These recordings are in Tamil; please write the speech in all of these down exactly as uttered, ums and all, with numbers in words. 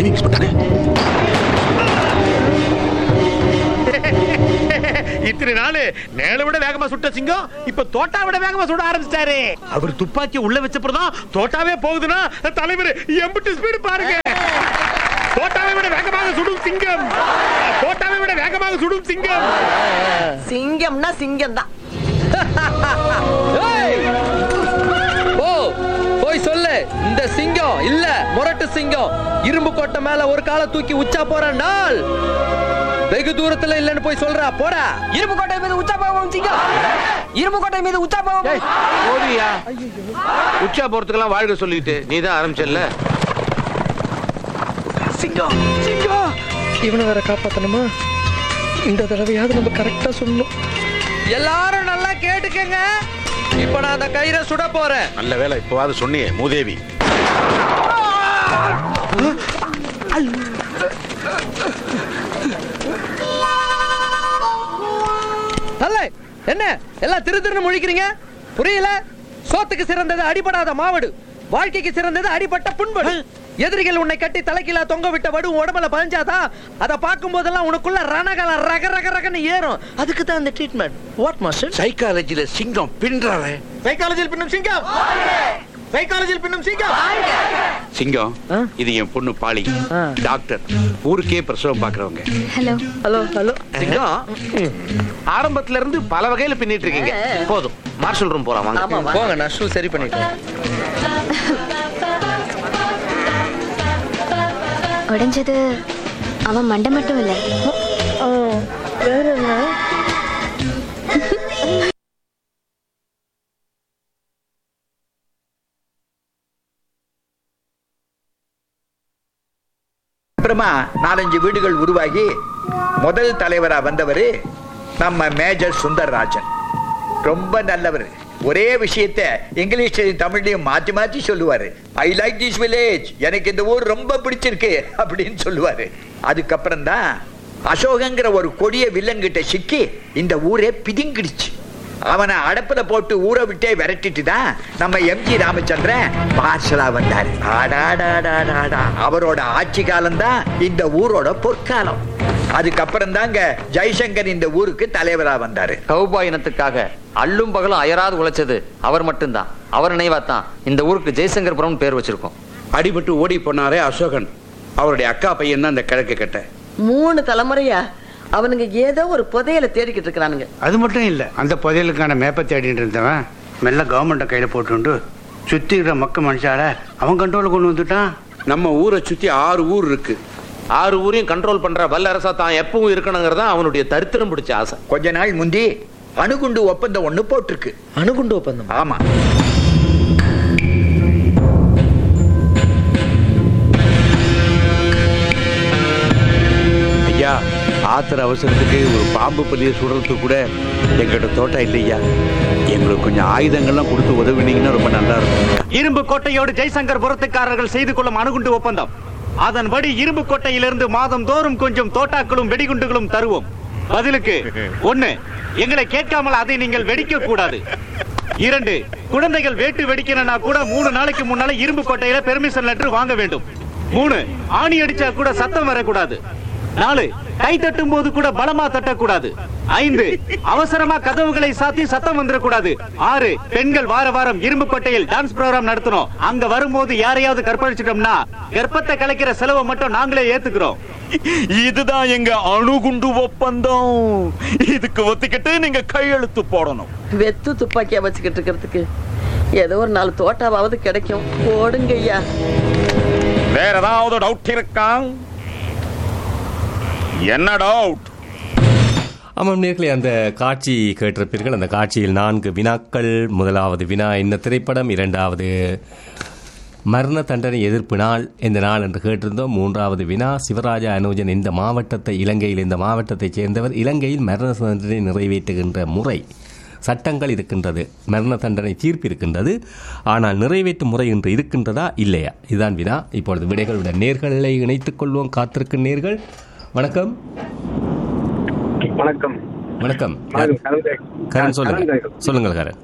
டைமிங் பண்ணிட்டானே. இத்தனை நாள் மேல விட வேகமா சுட்ட சிங்கம் இப்ப தோட்டா விட வேகமா சுட ஆரம்பிச்சிட்டாரு. அவர் துப்பாக்கி உள்ள வச்சப்பதான் தோட்டாவே போகுதுன்னா தலைவர் எம்பிட்டு ஸ்பீடு பாருங்க. தோட்டாவை விட வேகமாக சுடும் சிங்கம், தோட்டாவை விட வேகமாக சுடும் சிங்கம். சிங்கம்னா சிங்கம் தான். போய் சொல்லு, இந்த சிங்கம் இல்ல முரட்டு சிங்கம் இரும்பு கோட்டை மேல ஒரு காலை தூக்கி உச்சா போற நாள் வெகு தூரத்துல இல்லன்னு போய் சொல்றா. போடா. இரும்பு கோட்டை மீது உச்சா போவோம் சிங்கம். இரும்பு கோட்டை மீது உச்சா போவோம். போதியா உச்சா போறதுக்கெல்லாம் வாழ்க சொல்லிட்டு நீ தான் ஆரம்பிச்சல்ல. சிங்கம் சிங்கம் இவனை வேற காப்பாத்தணுமா? இந்த தடவையாவது நம்ம கரெக்டா சொல்லணும். எல்லாரும் நல்லா கேட்டுக்கங்க. இப்ப நான் அந்த கயிறை சுட போறேன். நல்ல வேலை இப்பவாது சொன்னியே மூதேவி. நல்ல என்ன எல்லாம் திரு திருன்னு முழிக்கிறீங்க? புரியல? சோத்துக்கு சிறந்தது அடிபடாத மாவடு, வாழ்க்கைக்கு சிறந்தது அடிபட்ட புண்படு. எதிரிகள் உன்னை கட்டி தலைக்கீழ தொங்க விட்ட வடு உடம்புல பதிஞ்சாதான் அதை பார்க்கும் போதெல்லாம் உனக்குள்ள ரணகல ரக ரக ரகன்னு ஏறும். அதுக்கு தான் இந்த ட்ரீட்மெண்ட். What master? சைக்காலஜில சிங்கம் பின்றாரே. சைக்காலஜியில் பின்னும் சிங்கம். சைக்காலஜியில் பின்னும் சிங்கம். சிங்கம் இது என் பொண்ணு பாலி, டாக்டர், ஊருக்கே பிரசவம் பாக்குறவங்க. Hello hello hello. சிங்கம் ஆரம்பத்துல இருந்து பல வகையில பின்னிட்டு இருக்கீங்க. போதும், மார்ஷல் ரூம் போலாம் வாங்க. போங்க, நான் ஷூ சரி பண்ணிட்டேன். உடைஞ்சது அவன் மண்டை மட்டும் இல்ல, வேற என்ன? அப்புறமா நாலஞ்சு வீடுகள் உருவாகி முதல் தலைவரா வந்தவர் நம்ம மேஜர் சுந்தரராஜன். ரொம்ப நல்லவர். ஒரே விஷயத்தை இங்கிலீஷ்லயும் தமிழ்லயும் மாத்தி மாத்தி சொல்லுவாரு. ஐ லைக் திஸ் வில்லேஜ், எனக்கு இந்த ஊர் ரொம்ப பிடிச்சிருக்கு அப்படின்னு சொல்லுவாரு. அதுக்கப்புறம் தான் அசோகங்கிற ஒரு கொடிய வில்லன் கிட்ட சிக்கி இந்த ஊரே பிதுங்கிடுச்சு. அவனை அடப்புல போட்டு ஊரை விட்டே விரட்டிட்டு தான் நம்ம எம்ஜி ராமச்சந்திரன் மார்ஷலா வந்தாரு. அவரோட ஆட்சி காலம் தான் இந்த ஊரோட பொற்காலம். அதுக்கப்புறம் தாங்க ஜெய்சங்கர் இந்த ஊருக்கு தலைவரா வந்தாரு. கௌபாய் இனத்துக்காக அல்லும் பகலும் அயராது உழைச்சது அவர் மட்டும்தான். அவர் நினைவாத்தான் இந்த ஊருக்கு ஜெய்சங்கர்புரம் பேர் வச்சிருக்கோம். அடிபட்டு ஓடி போனாரே அசோகன், அவருடைய அக்கா பையன் தான் இந்த கிழக்கு கட்ட. மூணு தலைமுறையா அவனுங்க ஏதோ ஒரு புதையலை தேடிக்கிட்டு இருக்கிறானுங்க. அது மட்டும் இல்ல, அந்த புதையலுக்கான மேப்பை தேடிட்டு இருந்தவன் மெல்ல கவர்மெண்ட்டை கையில போட்டு சுத்தி இருக்கிற மக்க மனுஷால அவன் கண்ட்ரோல் கொண்டு வந்துட்டான். நம்ம ஊரை சுத்தி ஆறு ஊர் இருக்கு. ஆறு ஊரையும் கண்ட்ரோல் பண்ற வல்லரசா தான் எப்பவும் இருக்கணுங்கிறதா அவனுடைய தரித்திரம் பிடிச்ச ஆசை. கொஞ்ச நாள் முந்தி அணுகுண்டு ஒப்பந்தம் ஒண்ணு போட்டிருக்கு. அணுகுண்டு ஒப்பந்தம்? ஆமா. ஐயா, ஆத்திர அவசரத்துக்கு ஒரு பாம்பு பள்ளியை சுடுறதுக்கு கூட எங்கிட்ட தோட்டம் இல்லையா. எங்களுக்கு கொஞ்சம் ஆயுதங்கள்லாம் கொடுத்து உதவினீங்கன்னா ரொம்ப நல்லா இருக்கும். இரும்பு கோட்டையோடு ஜெய்சங்கர் புரத்துக்காரர்கள் செய்து கொள்ளும் அணுகுண்டு ஒப்பந்தம். அதன்படி இரும்பு கோட்டையிலிருந்து மாதம் தோறும் கொஞ்சம் தோட்டாக்களும் வெடிகுண்டுகளும் தருவோம். பதிலுக்கு ஒண்ணு, எங்களை கேட்காமல் அதை நீங்கள் வெடிக்க கூடாது. இரண்டு, குழந்தைகள் வேட்டு வெடிக்கணும்னா கூட மூணு நாளைக்கு முன்னால இரும்பு கோட்டையில பெர்மிஷன் லெட்டர் வாங்க வேண்டும். மூணு, ஆணி அடிச்சா கூட சத்தம் வரக்கூடாது. நாலு, கை தட்டும் போது கூட பலமா தட்டக்கூடாது. ஐந்து, அவசரமா கதவுகளை சாத்தி சத்தம் வந்துடக்கூடாது. ஆறு, பெண்கள் வார வாரம் இரும்பு கோட்டையில் டான்ஸ் ப்ரோகிராம் நடத்தணும். அங்க வரும்போது யாரையாவது கற்பழிச்சிட்டோம்னா கர்ப்பத்தை கலைக்கிற செலவை மட்டும் நாங்களே ஏத்துக்கிறோம். இதுதான் எங்க அணுகுண்டு ஒப்பந்தம். இதுக்கு ஒத்திக்கிட்டு நீங்க கையெழுத்து போடணும். வெத்து துப்பாக்கியா வச்சுக்கிட்டு இருக்கிறதுக்கு ஏதோ ஒரு நாலு தோட்டாவது கிடைக்கும். போடுங்க ஐயா. வேற ஏதாவது டவுட் இருக்கா? என்ன டவுட்? ஆமாம் நேர்களே, அந்த காட்சி கேட்டிருப்பீர்கள். அந்த காட்சியில் நான்கு வினாக்கள். முதலாவது வினா என்ன திரைப்படம், இரண்டாவது மரண தண்டனை எதிர்ப்பு நாள் இந்த நாள் என்று கேட்டிருந்தோம். மூன்றாவது வினா சிவராஜா அனுஜன் இந்த மாவட்டத்தை, இலங்கையில் இந்த மாவட்டத்தைச் சேர்ந்தவர். இலங்கையில் மரண தண்டனை நிறைவேற்றுகின்ற முறை, சட்டங்கள் இருக்கின்றது, மரண தண்டனை தீர்ப்பு இருக்கின்றது. ஆனால் நிறைவேற்றும் முறை இன்று இருக்கின்றதா இல்லையா, இதுதான் வினா. இப்பொழுது விடைகளுடன் நேர்களை இணைத்துக் கொள்வோம். காத்திருக்கும் நேர்கள் வணக்கம். வணக்கம். வணக்கம். கரண் சொல்லுங்க. சொல்லுங்கள் கரண்.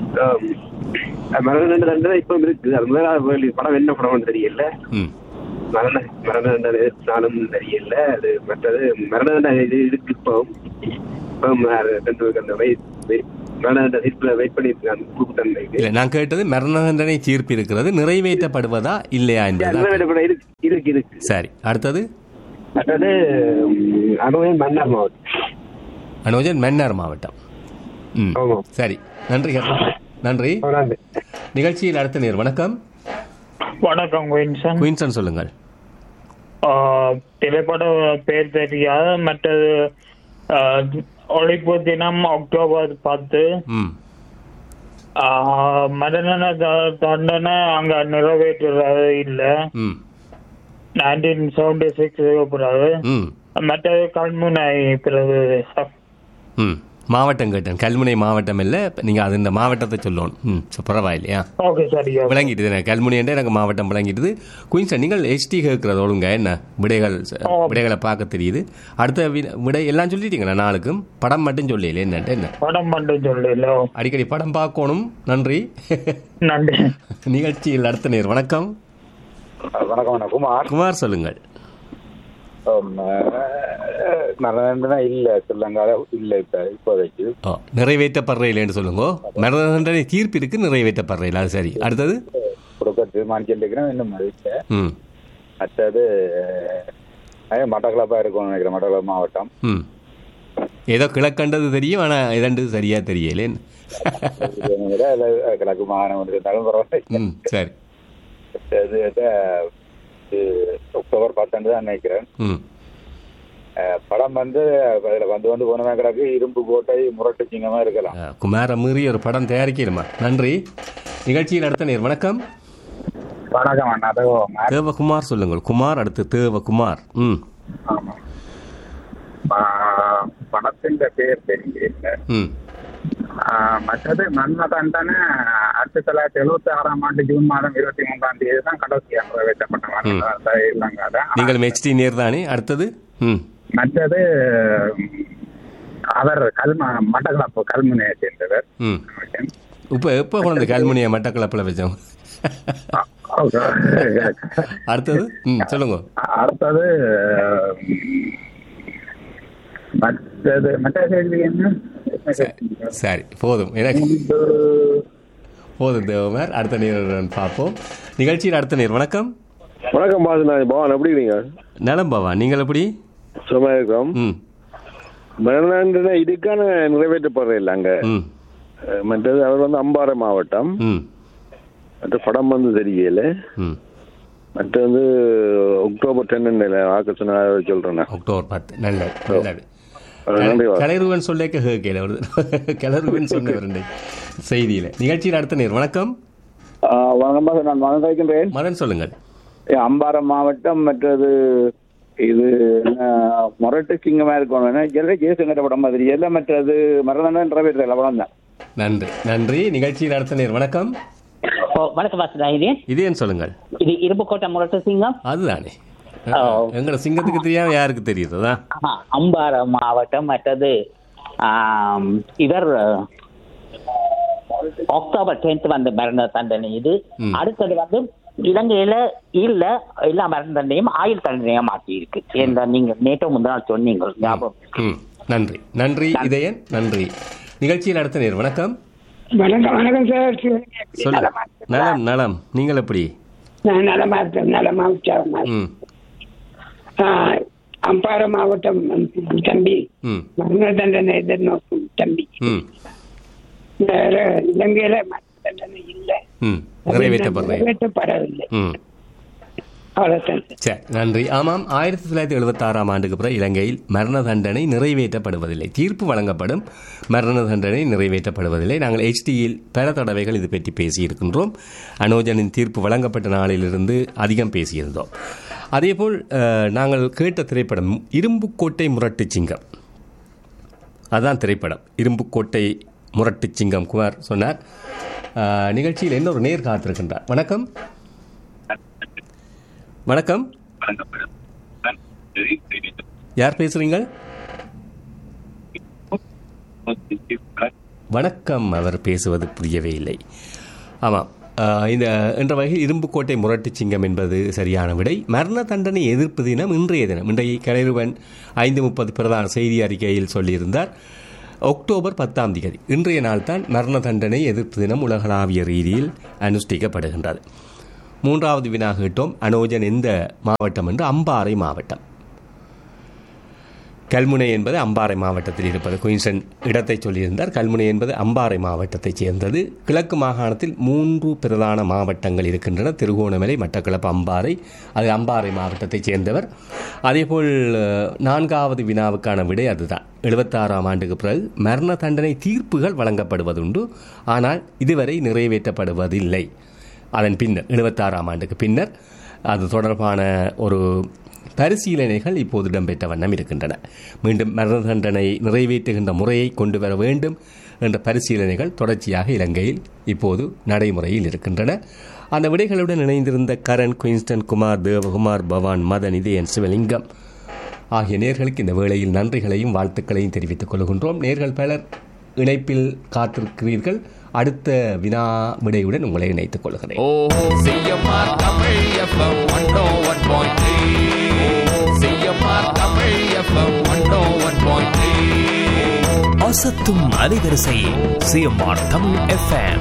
மரண தண்டனை இப்ப இருக்கு. அது முதலாவது படம் என்ன படம்னு தெரியல. மரண மரண தண்டனை எதிர்த்தாலும் தெரியல. அது மற்றது மரண தண்டனை இது இருக்கு. இப்போ இப்போ அந்த வயசு மரண தண்டனை தீர்ப்புல வெயிட் பண்ணிட்டு அந்த குறுக்கு தண்டனை இல்ல நான் கேட்டது மரண தண்டனை தீர்ப்பு இருக்கிறது நிறைவேற்றப்படுவதா இல்லையா என்பது இருக்கு இருக்கு இருக்கு. சரி, அடுத்தது மற்றது அனுவன் மன்னார் மாவட்டம். அனுஜன் மன்னார் மாவட்டம். ம் சரி, நன்றி நன்றி. நிகழ்ச்சியில் அடுத்த நேர். வணக்கம். வணக்கம் குயின்சன். குயின்சன் சொல்லுங்கள். திரைப்பட பேர் தெரியாது. மற்றது ஒழிப்பு தினம் அக்டோபர் பத்து. மரண தண்டனை அங்க நிறைவேற்றுறது இல்ல. நைன்டீன் செவன்டி சிக்ஸ் மற்றது கல்முனை பிறகு மாவட்டம் கேட்டேன். கல்முனை மாவட்டம் இல்லை, நீங்கள் அது இந்த மாவட்டத்தை சொல்லணும். ம் பரவாயில்லையா? Okay sir. விளங்கிட்டுது கல்முனை என்றே எனக்கு மாவட்டம் விளங்கிட்டுது. குயின்சன் நீங்கள் ஹெச்டி கேட்கறது ஒழுங்க என்ன விடைகள் விடைகளை பார்க்க தெரியுது. அடுத்த விடை எல்லாம் சொல்லிட்டீங்களா? நாளுக்கும் படம் மட்டும் சொல்லல. என்னட்டு என்ன படம் மட்டும் சொல்லல. அடிக்கடி படம் பார்க்கணும். நன்றி நன்றி. நிகழ்ச்சியில் அடுத்த நேர். வணக்கம். வணக்கம். குமார். குமார் சொல்லுங்கள். மரண இல்ல ஸ்ரீலங்கால இல்ல இப்ப இப்போதைக்கு நிறைவேற்றப்படுற இல்லைன்னு சொல்லுங்க. மரண தண்டனை தீர்ப்பு இருக்கு, நிறைவேற்றப்படுற. அது சரி. அடுத்தது கொடுக்க தீர்மானிச்சிருக்கிறேன். இன்னும் அறிவிச்சேன். அடுத்தது மட்டக்களப்பா இருக்கும் நினைக்கிறேன். மட்டக்களப்பு மாவட்டம். ம் ஏதோ கிழக்கண்டது தெரியும், ஆனா இதண்டு சரியா தெரியல. கிழக்கு மாகாணம் இருந்தாலும் பரவாயில்ல. ம் சரி. அக்டோபர் பத்தாண்டு தான் நினைக்கிறேன். படம் வந்து வந்து வந்து போன கிடக்கு இரும்பு கோட்டை முரட்டு சிங்கமா இருக்கலாம். குமார மீறி ஒரு படம் தயாரிக்கணுமா? நன்றி. நிகழ்ச்சியில் அடுத்த நேர். வணக்கம். வணக்கம் அண்ணா. தேவகுமார் சொல்லுங்கள். குமார் அடுத்து தேவகுமார். ம் படத்தின் பேர் தெரியல. ம் மற்றது மரண தண்டனை ஆயிரத்தி தொள்ளாயிரத்தி எழுபத்தி ஆறாம் ஆண்டு ஜூன் மாதம் இருபத்தி மூன்றாம் தேதி தான் கடைசியாக நிறைவேற்றப்பட்ட. நீங்கள் மெச்டி நேர் தானே. அடுத்தது மற்றது அவர் கல்ம மட்டக்களப்பு கல்முனையை சேர்ந்தவர். இப்ப எப்ப கொண்டு கல்முனையை மட்டக்களப்புல வச்சோம். அடுத்தது சொல்லுங்க. அடுத்தது மற்றது மற்ற கேள்வி என்ன? சரி போதும் எனக்கு போதும் தேவமார். அடுத்த நேரம் பார்ப்போம். நிகழ்ச்சியில் அடுத்த நேர். வணக்கம். வணக்கம் பவான். எப்படி இருக்கீங்க? நலம் பவான், நீங்கள் எப்படி? சும்மா இருக்கோம். மரண இதுக்கான நிறைவேற்றப்படுற இல்லை அங்க. மற்றது அவர் வந்து அம்பாறை மாவட்டம். மற்ற படம் வந்து தெரியல. மற்ற வந்து அக்டோபர் டென் வாக்கு சொன்ன சொல்றேன். அக்டோபர் பத்து. நல்லது நல்லது. கிளறுவன் சொல்ல கேட்கல வருது. கிளறுவன் சொன்ன செய்தியில. நிகழ்ச்சியில் அடுத்த நேர். வணக்கம். வணக்கம், நான் மதன் வைக்கின்றேன். மதன் சொல்லுங்கள். அம்பாறை மாவட்டம். மற்றது இது முரட்டு சிங்கமா இருக்கணும். ஜெயசங்கர படம் மாதிரி எல்லாம். மற்றது மரண நிறைவேற்ற படம் தான். நன்றி நன்றி. நிகழ்ச்சியில் அடுத்த நேர். வணக்கம். வணக்கம். இதேன்னு சொல்லுங்கள். இது இரும்புக்கோட்டை முரட்டு சிங்கம் அதுதானே. எங்களோட சிங்கத்துக்கு தெரியாம யாருக்கு தெரியுதா? அம்பாறை மாவட்டம். மற்றது இவர் அக்டோபர் டென்த் வந்து மரண தண்டனை. இது அடுத்தது வந்து இலங்கையில இல்ல எல்லா மரண தண்டனையும் ஆயுள் தண்டனையா மாற்றி இருக்கு. நீங்க நேற்று முன்னாள் சொன்னீங்க ஞாபகம். நன்றி நன்றி இதயன். நன்றி. நிகழ்ச்சியில் அடுத்த நேர். வணக்கம். வணக்கம். வணக்கம் சார். சொல்ல நலம் நலம். நீங்கள் எப்படி? நான் நலமா இருக்கேன். நலமா ம் அம்பாறை மாவட்டம் தம்பி. மரண தண்டனை எதிர்நோக்கும் தம்பி. இலங்கையில மரண தண்டனை இல்லை, நிறைவேற்றப்படவில்லை. சரி நன்றி. ஆமாம், ஆயிரத்தி தொள்ளாயிரத்தி எழுபத்தி ஆறாம் ஆண்டுக்கு பிறகு இலங்கையில் மரண தண்டனை நிறைவேற்றப்படுவதில்லை. தீர்ப்பு வழங்கப்படும், மரண தண்டனை நிறைவேற்றப்படுவதில்லை. நாங்கள் ஹெச்டியில் பல தடவைகள் இது பற்றி பேசியிருக்கின்றோம். அனோஜனின் தீர்ப்பு வழங்கப்பட்ட நாளிலிருந்து அதிகம் பேசியிருந்தோம். அதேபோல் நாங்கள் கேட்ட திரைப்படம் இரும்புக்கோட்டை முரட்டு சிங்கம். அதுதான் திரைப்படம், இரும்புக்கோட்டை முரட்டு சிங்கம். குமார் சொன்னார். நிகழ்ச்சியில் இன்னொரு நேர் காத்திருக்கின்றார். வணக்கம். வணக்கம். யார் பேசுறீங்க? வணக்கம். அவர் பேசுவது புரியவே இல்லை. ஆமாம், இந்த என்ற வகையில் இரும்புக்கோட்டை முரட்டு சிங்கம் என்பது சரியான விடை. மரண தண்டனை எதிர்ப்பு தினம் இன்றைய தினம். இன்றைய கலைருவன் ஐந்து முப்பது பிரதான செய்தி அறிக்கையில் சொல்லியிருந்தார். அக்டோபர் பத்தாம் தேதி இன்றைய நாள் தான் மரண தண்டனை எதிர்ப்பு தினம் உலகளாவிய ரீதியில் அனுஷ்டிக்கப்படுகின்றது. மூன்றாவது வினா கேட்டோம். அனோஜன் எந்த மாவட்டம் என்று. அம்பாறை மாவட்டம். கல்முனை என்பது அம்பாறை மாவட்டத்தில் இருப்பது. குயின்சன் இடத்தை சொல்லியிருந்தார். கல்முனை என்பது அம்பாறை மாவட்டத்தைச் சேர்ந்தது. கிழக்கு மாகாணத்தில் மூன்று பிரதான மாவட்டங்கள் இருக்கின்றன. திருகோணமலை, மட்டக்களப்பு, அம்பாறை. அது அம்பாறை மாவட்டத்தைச் சேர்ந்தவர். அதேபோல் நான்காவது வினாவுக்கான விடை அதுதான். எழுபத்தாறாம் ஆண்டுக்கு பிறகு மரண தண்டனை தீர்ப்புகள் வழங்கப்படுவதுண்டு, ஆனால் இதுவரை நிறைவேற்றப்படுவதில்லை. அதன் பின்னர் எழுபத்தாறாம் ஆண்டுக்கு பின்னர் அது தொடர்பான ஒரு பரிசீலனைகள் இப்போது இடம்பெற்ற வண்ணம் இருக்கின்றன. மீண்டும் மரண தண்டனை நிறைவேற்றுகின்ற முறையை கொண்டு வர வேண்டும் என்ற பரிசீலனைகள் தொடர்ச்சியாக இலங்கையில் இப்போது நடைமுறையில் இருக்கின்றன. அந்த விடைகளுடன் இணைந்திருந்த கரண், குயின்ஸ்டன், குமார், தேவகுமார், பவான், மதன், இதயன், சிவலிங்கம் ஆகிய நேர்களுக்கு இந்த வேளையில் நன்றிகளையும் வாழ்த்துக்களையும் தெரிவித்துக் கொள்கின்றோம். நேர்கள் பலர் இணைப்பில் காத்திருக்கிறீர்கள். அடுத்த வினா விடையுடன் உங்களை இணைத்துக் கொள்கிறேன். அசத்தும் அலைவரிசை சிஎம்ஆர் தமிழ் எஃப்எம்.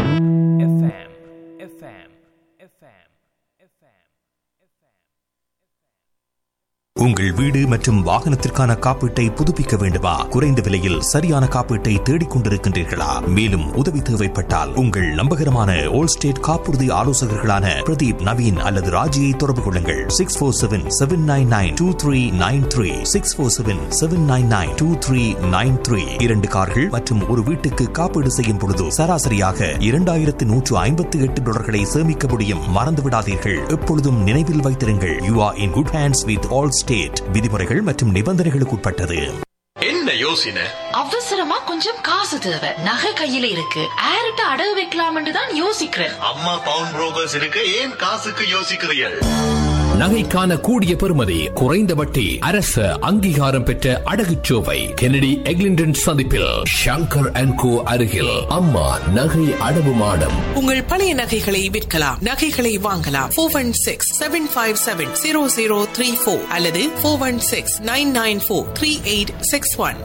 உங்கள் வீடு மற்றும் வாகனத்திற்கான காப்பீட்டை புதுப்பிக்க வேண்டுமா? குறைந்த விலையில் சரியான காப்பீட்டை தேடிக் கொண்டிருக்கின்றீர்களா? மேலும் உதவி தேவைப்பட்டால் உங்கள் நம்பகரமான ஓல் ஸ்டேட் காப்புறுதி ஆலோசகர்களான பிரதீப், நவீன் அல்லது ராஜியை தொடர்பு கொள்ளுங்கள். Six four seven seven nine nine two three nine three six four seven seven nine nine two three nine three. இரண்டு கார்கள் மற்றும் ஒரு வீட்டுக்கு காப்பீடு செய்யும் பொழுது சராசரியாக இரண்டாயிரத்து நூற்று ஐம்பத்தி எட்டு டாலர்களை சேமிக்க முடியும். மறந்து விடாதீர்கள். எப்பொழுதும் நினைவில் வைத்திருங்கள், you are in good hands with all state. விதிமுறைகள் மற்றும் நிபந்தனைகளுக்கு உட்பட்டது. என்ன யோசனை? அவசரமா கொஞ்சம் காசு தேவை. நகை கையில இருக்கு. ஆர்ட்ட அடகு வைக்கலாம்னு தான் யோசிக்கிறேன். அம்மா பவுன் புரோக்கர்ஸ் இருக்கு. ஏன் காசுக்கு யோசிக்கிறீர்கள்? நகைக்கான கூடிய பெறுமதி, குறைந்த வட்டி, அரசு அங்கீகாரம் பெற்ற அடகுச்சோவை கெனடி எக்லிண்டன் சந்திப்பில் ஷங்கர் அண்ட் கோ அருகில் அம்மா நகை அடவு மாடம். உங்கள் பழைய நகைகளை விற்கலாம், நகைகளை வாங்கலாம். Four one six seven five seven zero zero three four அல்லது four one six nine nine four three eight six one.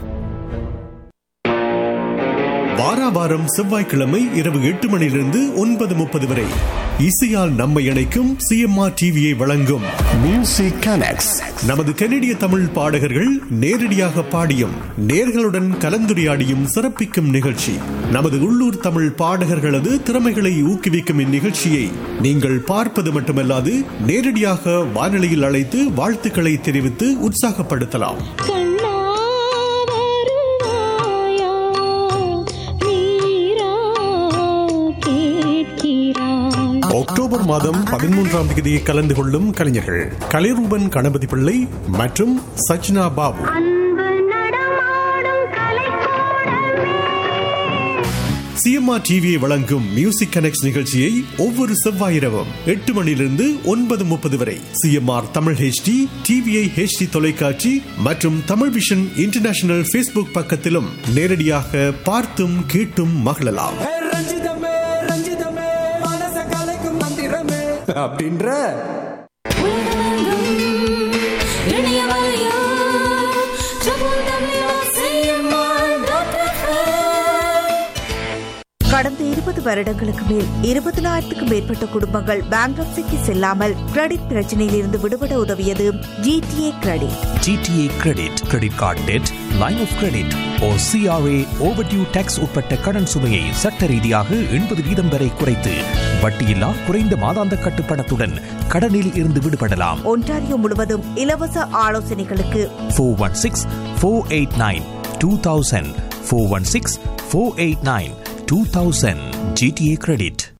வாராவாரம் செவ்வாய்க்கிழமை இரவு எட்டு மணியிலிருந்து ஒன்பது முப்பது வரை இசையால் நம்மை இணைக்கும் சிஎம்ஆர் டிவியை வழங்கும் மியூசிக் கனெக்ட்ஸ். நமது கனடிய தமிழ் பாடகர்கள் நேரடியாக பாடியும் நேர்களுடன் கலந்துரையாடியும் சிறப்பிக்கும் நிகழ்ச்சி. நமது உள்ளூர் தமிழ் பாடகர்களது திறமைகளை ஊக்குவிக்கும் இந்நிகழ்ச்சியை நீங்கள் பார்ப்பது மட்டுமல்லாது நேரடியாக வானொலியில் அழைத்து வாழ்த்துக்களை தெரிவித்து உற்சாகப்படுத்தலாம். அக்டோபர் மாதம் பதிமூன்றாம் தேதி கலந்து கொள்ளும் கலைஞர்கள் கலைரூபன் கணபதி பிள்ளை மற்றும் சச்னா பாபு. சிஎம்ஆர் டிவியை வழங்கும் மியூசிக் கனெக்ட்ஸ் நிகழ்ச்சியை ஒவ்வொரு செவ்வாய் இரவும் எட்டு மணியிலிருந்து ஒன்பது முப்பது வரை CMR Tamil HD, TVI HD தொலைக்காட்சி மற்றும் தமிழ் விஷன் இன்டர்நேஷனல் ஃபேஸ்புக் பக்கத்திலும் நேரடியாக பார்த்தும் கேட்டும் மகிழலாம். அப்படின்ற கடந்த இருபது வருடங்களுக்கு மேல் இருபதினாயிரத்துக்கும் மேற்பட்ட குடும்பங்கள் பேங்க்ரப்சிக்கு செல்லாமல் கிரெடிட் பிரச்சனையில் இருந்து விடுபட உதவியது GTA credit. GTA credit, credit card dead, line of credit O CRA overdue tax உட்பட்ட கடன் சுமையை சட்ட ரீதியாக எண்பது வீதம் வரை குறைத்து வட்டியில்லா குறைந்த மாதாந்த கட்டுப்பணத்துடன் கடனில் இருந்து விடுபடலாம். ஒன்டாரியோ முழுவதும் இலவச ஆலோசனைகளுக்கு four one six four eight nine two thousand four one six four eight nine two thousand G T A credit.